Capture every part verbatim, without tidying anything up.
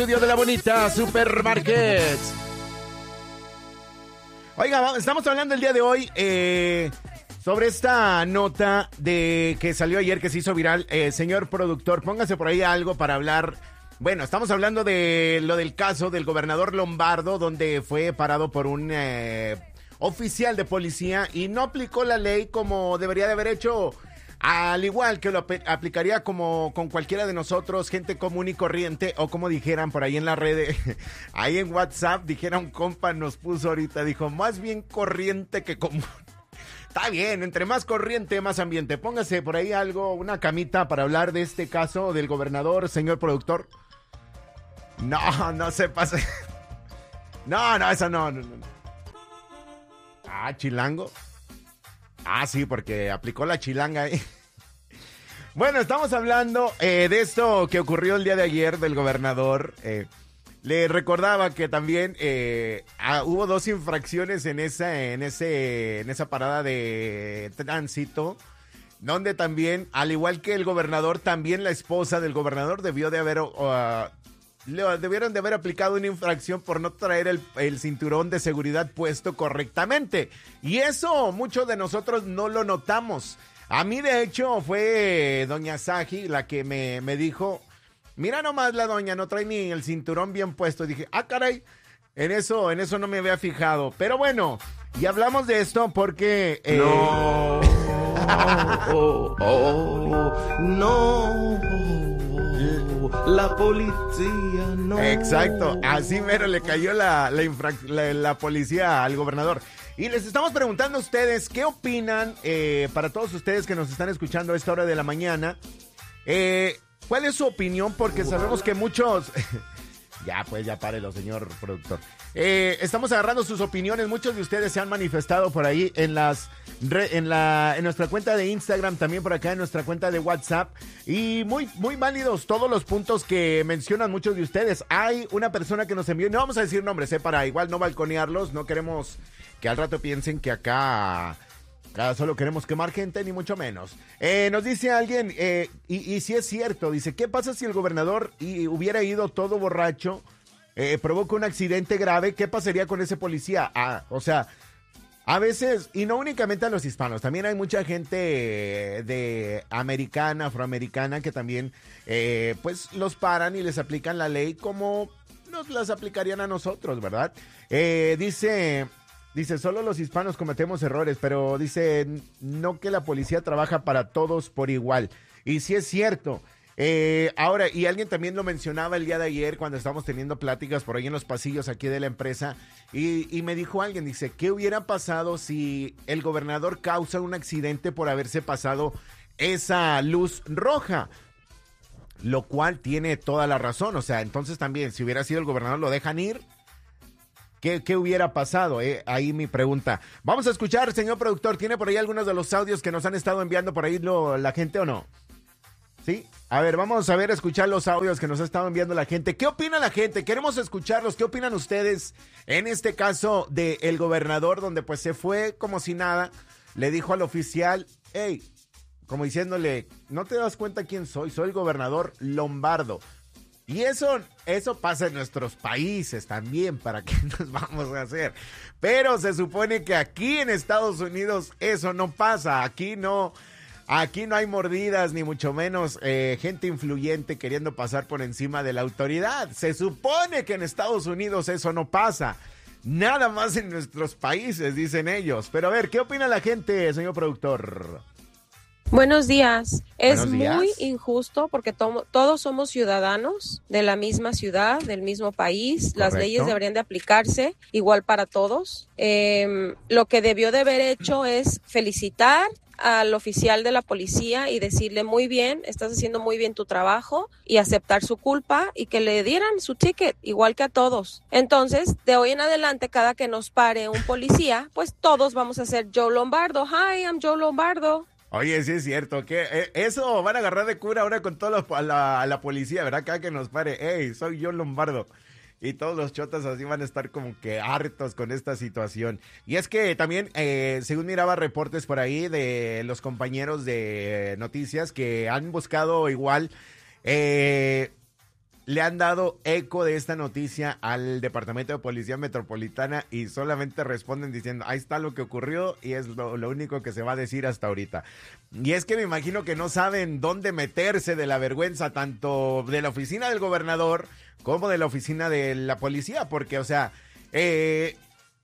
Estudio de la bonita Supermarkets. Oiga, estamos hablando el día de hoy eh, sobre esta nota de que salió ayer, que se hizo viral. Eh, señor productor, póngase por ahí algo para hablar. Bueno, estamos hablando de lo del caso del gobernador Lombardo, donde fue parado por un eh, oficial de policía y no aplicó la ley como debería de haber hecho. Al igual que lo aplicaría como con cualquiera de nosotros, gente común y corriente, o como dijeran por ahí en la red, ahí en WhatsApp, dijera un compa, nos puso ahorita, dijo, más bien corriente que común. Está bien, entre más corriente, más ambiente. Póngase por ahí algo, una camita para hablar de este caso del gobernador, señor productor. No, no se pase. No, no, eso no, no, no. Ah, chilango. Ah, sí, porque aplicó la chilanga ahí. Bueno, estamos hablando eh, de esto que ocurrió el día de ayer del gobernador. Eh, le recordaba que también eh, ah, hubo dos infracciones en esa, en ese, en esa parada de tránsito, donde también, al igual que el gobernador, también la esposa del gobernador debió de haber... Uh, Le debieron de haber aplicado una infracción por no traer el, el cinturón de seguridad puesto correctamente. Y eso muchos de nosotros no lo notamos. A mí, de hecho, fue doña Saji la que me, me dijo, mira nomás la doña, no trae ni el cinturón bien puesto. Y dije, ah, caray, en eso, en eso no me había fijado. Pero bueno, y hablamos de esto porque... Eh... No, oh, oh, oh, no... La policía, no. Exacto, así mero le cayó la, la, infra, la, la policía al gobernador. Y les estamos preguntando a ustedes, ¿qué opinan? Eh, para todos ustedes que nos están escuchando a esta hora de la mañana, eh, ¿cuál es su opinión? Porque sabemos que muchos... Ya, pues, ya párelo, señor productor. Eh, estamos agarrando sus opiniones. Muchos de ustedes se han manifestado por ahí en las en la en nuestra cuenta de Instagram, también por acá en nuestra cuenta de WhatsApp. Y muy, muy válidos todos los puntos que mencionan muchos de ustedes. Hay una persona que nos envió, no vamos a decir nombres, eh, para igual no balconearlos. No queremos que al rato piensen que acá... Acá solo queremos quemar gente, ni mucho menos. Eh, nos dice alguien, eh, y, y si es cierto, dice, ¿qué pasa si el gobernador y hubiera ido todo borracho, eh, provoca un accidente grave? ¿Qué pasaría con ese policía? Ah, o sea, a veces, y no únicamente a los hispanos, también hay mucha gente de americana, afroamericana, que también, eh, pues, los paran y les aplican la ley como nos las aplicarían a nosotros, ¿verdad? Eh, dice... Dice, solo los hispanos cometemos errores, pero dice, no que la policía trabaja para todos por igual. Y sí es cierto. Eh, ahora, y alguien también lo mencionaba el día de ayer cuando estábamos teniendo pláticas por ahí en los pasillos aquí de la empresa, y, y me dijo alguien, dice, ¿qué hubiera pasado si el gobernador causa un accidente por haberse pasado esa luz roja? Lo cual tiene toda la razón, o sea, entonces también, si hubiera sido el gobernador, ¿lo dejan ir? ¿Qué, ¿Qué hubiera pasado? Eh? Ahí mi pregunta. Vamos a escuchar, señor productor, ¿tiene por ahí algunos de los audios que nos han estado enviando por ahí lo, la gente o no? ¿Sí? A ver, vamos a ver, escuchar los audios que nos ha estado enviando la gente. ¿Qué opina la gente? Queremos escucharlos. ¿Qué opinan ustedes en este caso del gobernador, donde pues se fue como si nada? Le dijo al oficial, hey, como diciéndole, ¿no te das cuenta quién soy? Soy el gobernador Lombardo. Y eso, eso pasa en nuestros países también, ¿para qué nos vamos a hacer? Pero se supone que aquí en Estados Unidos eso no pasa, aquí no, aquí no hay mordidas, ni mucho menos eh, gente influyente queriendo pasar por encima de la autoridad. Se supone que en Estados Unidos eso no pasa, nada más en nuestros países, dicen ellos. Pero a ver, ¿qué opina la gente, señor productor? Buenos días. Es Buenos días. Muy injusto porque to- todos somos ciudadanos de la misma ciudad, del mismo país. Correcto. Las leyes deberían de aplicarse igual para todos. Eh, lo que debió de haber hecho es felicitar al oficial de la policía y decirle muy bien, estás haciendo muy bien tu trabajo, y aceptar su culpa y que le dieran su ticket igual que a todos. Entonces, de hoy en adelante, cada que nos pare un policía, pues todos vamos a ser Joe Lombardo. Hi, I'm Joe Lombardo. Oye, sí es cierto, que eh, eso van a agarrar de cura ahora con todos los, a, la, a la policía, ¿verdad? Cada que nos pare, hey, soy yo Lombardo. Y todos los chotas así van a estar como que hartos con esta situación. Y es que también, eh, según miraba reportes por ahí de los compañeros de noticias que han buscado igual, eh, le han dado eco de esta noticia al Departamento de Policía Metropolitana y solamente responden diciendo, ahí está lo que ocurrió y es lo, lo único que se va a decir hasta ahorita. Y es que me imagino que no saben dónde meterse de la vergüenza, tanto de la oficina del gobernador como de la oficina de la policía, porque, o sea, eh...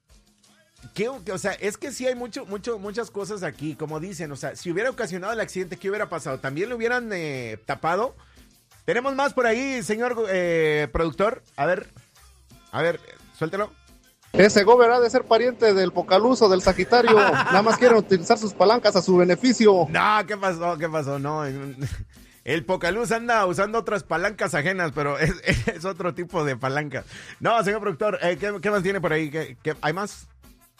¿Qué, o sea, es que sí hay mucho, mucho, muchas cosas aquí, como dicen, o sea, si hubiera ocasionado el accidente, ¿qué hubiera pasado? ¿También lo hubieran eh, tapado? Tenemos más por ahí, señor eh, productor. A ver, a ver, suéltelo. Ese gober ha de ser pariente del Pocaluso, del Sagitario. Nada más quieren utilizar sus palancas a su beneficio. No, ¿qué pasó? ¿Qué pasó? No, el Pocaluz anda usando otras palancas ajenas, pero es, es otro tipo de palanca. No, señor productor, eh, ¿qué, ¿qué más tiene por ahí? ¿Qué, qué, ¿Hay más?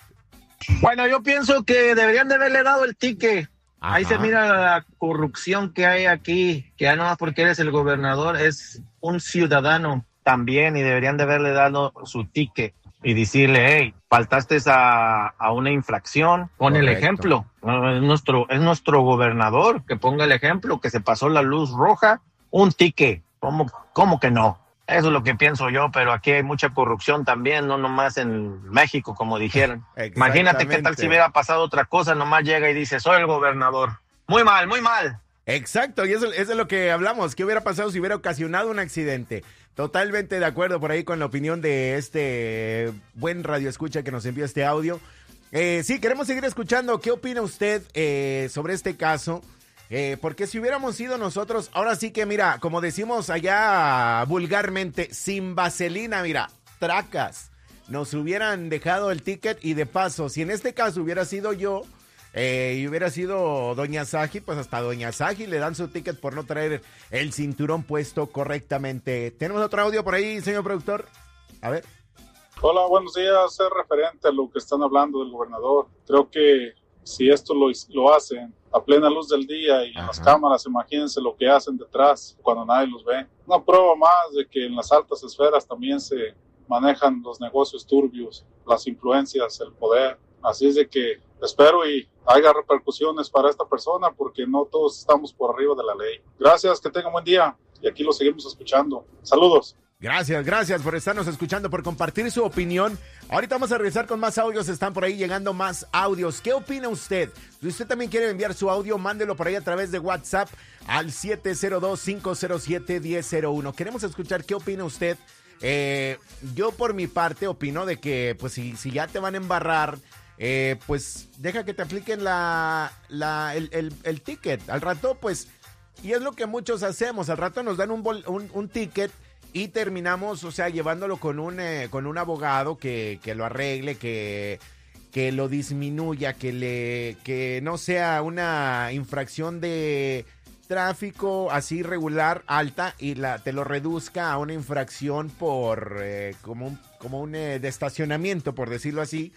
Bueno, yo pienso que deberían de haberle dado el ticket. Ajá. Ahí se mira la corrupción que hay aquí, que ya no más porque eres el gobernador, es un ciudadano también y deberían de haberle dado su ticket y decirle, hey, faltaste a, a una infracción, pon Correcto. el ejemplo. Es nuestro, es nuestro gobernador, que ponga el ejemplo, que se pasó la luz roja, un ticket. ¿Cómo, cómo que no? Eso es lo que pienso yo, pero aquí hay mucha corrupción también, no nomás en México, como dijeron. Imagínate qué tal si hubiera pasado otra cosa, nomás llega y dice, soy el gobernador. Muy mal, muy mal. Exacto, y eso, eso es lo que hablamos. ¿Qué hubiera pasado si hubiera ocasionado un accidente? Totalmente de acuerdo por ahí con la opinión de este buen radioescucha que nos envió este audio. Eh, sí, queremos seguir escuchando. ¿Qué opina usted eh, sobre este caso? Eh, porque si hubiéramos sido nosotros, ahora sí que mira, como decimos allá vulgarmente, sin vaselina, mira, tracas, nos hubieran dejado el ticket y de paso, si en este caso hubiera sido yo eh, y hubiera sido doña Saji, pues hasta doña Saji le dan su ticket por no traer el cinturón puesto correctamente. ¿Tenemos otro audio por ahí, señor productor? A ver. Hola, buenos días. Es referente a lo que están hablando del gobernador. Creo que si esto lo, lo hacen a plena luz del día y en Ajá. las cámaras, imagínense lo que hacen detrás cuando nadie los ve. Una prueba más de que en las altas esferas también se manejan los negocios turbios, las influencias, el poder. Así es de que espero y haya repercusiones para esta persona porque no todos estamos por arriba de la ley. Gracias, que tengan buen día y aquí lo seguimos escuchando. Saludos. Gracias, gracias por estarnos escuchando, por compartir su opinión. Ahorita vamos a regresar con más audios, están por ahí llegando más audios. ¿Qué opina usted? Si usted también quiere enviar su audio, mándelo por ahí a través de WhatsApp al siete cero dos, cinco cero siete, uno cero cero uno. Queremos escuchar qué opina usted. Eh, yo por mi parte opino de que pues si, si ya te van a embarrar, eh, pues deja que te apliquen la, la, el, el, el ticket. Al rato pues, y es lo que muchos hacemos, al rato nos dan un, bol, un, un ticket y terminamos, o sea, llevándolo con un, eh, con un abogado que, que lo arregle, que, que lo disminuya, que, le, que no sea una infracción de tráfico así regular, alta, y la, te lo reduzca a una infracción por eh, como un, como un eh, de estacionamiento, por decirlo así.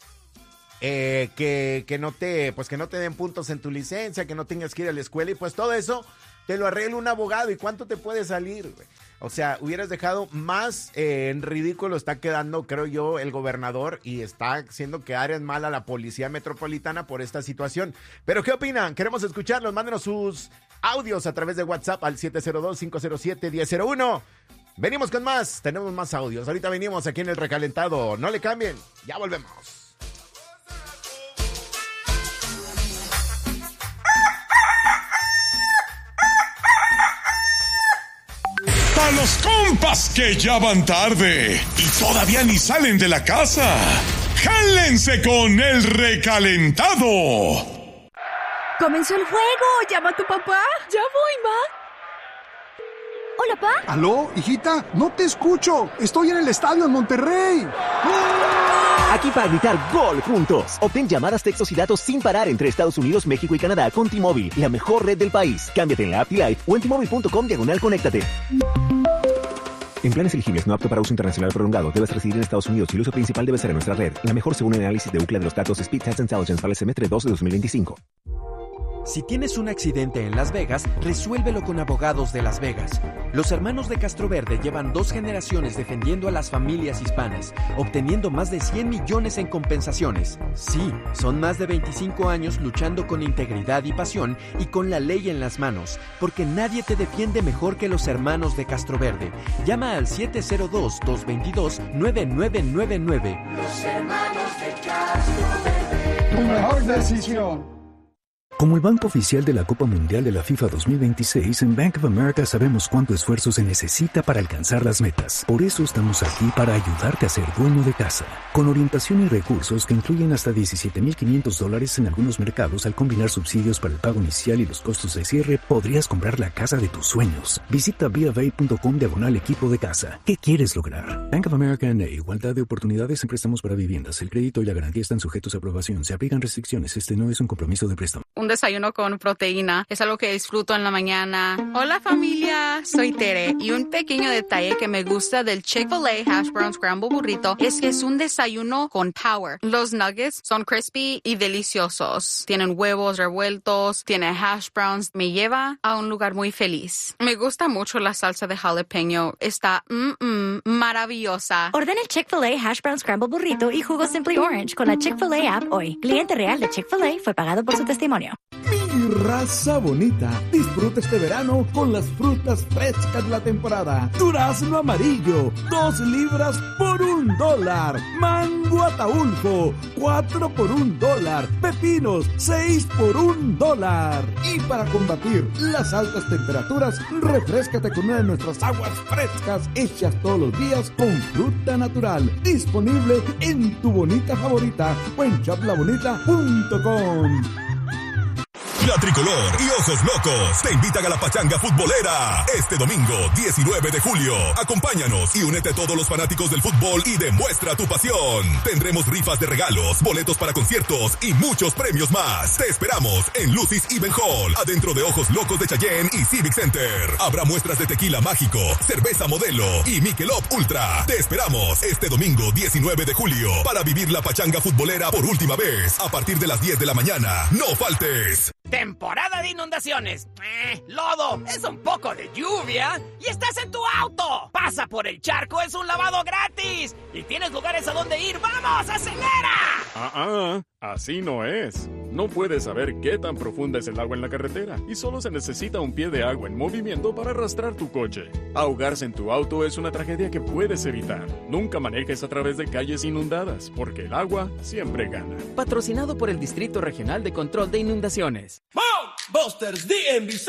Eh, que, que no te, pues que no te den puntos en tu licencia, que no tengas que ir a la escuela y pues todo eso te lo arregla un abogado. ¿Y cuánto te puede salir, güey? O sea, hubieras dejado más eh, en ridículo está quedando, creo yo, el gobernador y está haciendo quedar en mal a la policía metropolitana por esta situación. Pero ¿qué opinan? Queremos escucharlos. Mándenos sus audios a través de WhatsApp al siete cero dos, cinco cero siete, uno cero cero uno. Venimos con más, tenemos más audios. Ahorita venimos aquí en El Recalentado. No le cambien, ya volvemos. A los compas que ya van tarde y todavía ni salen de la casa, jálense con El Recalentado. ¡Comenzó el juego! ¡Llama a tu papá! ¡Ya voy, ma! ¿Hola, pa? ¿Aló, hijita? No te escucho. Estoy en el estadio en Monterrey. Aquí para gritar gol juntos. Obtén llamadas, textos y datos sin parar entre Estados Unidos, México y Canadá con T-Mobile, la mejor red del país. Cámbiate en la app T-Life o en T-Mobile punto com diagonal conéctate. En planes elegibles no apto para uso internacional prolongado, debes residir en Estados Unidos y el uso principal debe ser en nuestra red. La mejor según el análisis de Ookla de los datos Speed Test Intelligence para el semestre dos de dos mil veinticinco. Si tienes un accidente en Las Vegas, resuélvelo con Abogados de Las Vegas. Los hermanos de Castroverde llevan dos generaciones defendiendo a las familias hispanas, obteniendo más de cien millones en compensaciones. Sí, son más de veinticinco años luchando con integridad y pasión y con la ley en las manos, porque nadie te defiende mejor que los hermanos de Castroverde. Llama al siete cero dos, dos dos dos, nueve nueve nueve nueve. Los hermanos de Castroverde. Tu mejor decisión. Como el banco oficial de la Copa Mundial de la FIFA dos mil veintiséis, en Bank of America sabemos cuánto esfuerzo se necesita para alcanzar las metas. Por eso estamos aquí para ayudarte a ser dueño de casa. Con orientación y recursos que incluyen hasta diecisiete mil quinientos dólares en algunos mercados, al combinar subsidios para el pago inicial y los costos de cierre, podrías comprar la casa de tus sueños. Visita b of a punto com diagonal equipo de casa. ¿Qué quieres lograr? Bank of America N A. Igualdad de oportunidades en préstamos para viviendas. El crédito y la garantía están sujetos a aprobación. Se aplican restricciones. Este no es un compromiso de préstamo. Un desayuno con proteína es algo que disfruto en la mañana. Hola familia, soy Tere y un pequeño detalle que me gusta del Chick-fil-A Hash Brown Scramble Burrito es que es un desayuno con power. Los nuggets son crispy y deliciosos. Tienen huevos revueltos, tiene hash browns. Me lleva a un lugar muy feliz. Me gusta mucho la salsa de jalapeño. Está mm, mm, maravillosa. Ordena el Chick-fil-A Hash Brown Scramble Burrito y jugo Simply Orange con la Chick-fil-A app hoy. Cliente real de Chick-fil-A fue pagado por su testimonio. Mi raza bonita, disfruta este verano con las frutas frescas de la temporada. Durazno amarillo, dos libras por un dólar. Mango Ataulfo, cuatro por un dólar. Pepinos, seis por un dólar. Y para combatir las altas temperaturas, refréscate con una de nuestras aguas frescas hechas todos los días con fruta natural. Disponible en tu bonita favorita o en shop la bonita punto com. La Tricolor y Ojos Locos te invitan a la pachanga futbolera este domingo diecinueve de julio. Acompáñanos y únete a todos los fanáticos del fútbol y demuestra tu pasión. Tendremos rifas de regalos, boletos para conciertos y muchos premios más. Te esperamos en Lucis Even Hall, adentro de Ojos Locos de Chayenne y Civic Center. Habrá muestras de tequila mágico, cerveza modelo y Michelob Ultra. Te esperamos este domingo diecinueve de julio para vivir la pachanga futbolera por última vez a partir de las diez de la mañana. ¡No faltes! Temporada de inundaciones. Eh, lodo, es un poco de lluvia y estás en tu auto. Pasa por el charco, es un lavado gratis. Y tienes lugares a donde ir. ¡Vamos, acelera! Ah, ah, así no es. No puedes saber qué tan profunda es el agua en la carretera y solo se necesita un pie de agua en movimiento para arrastrar tu coche. Ahogarse en tu auto es una tragedia que puedes evitar. Nunca manejes a través de calles inundadas, porque el agua siempre gana. Patrocinado por el Distrito Regional de Control de Inundaciones. Busters D M V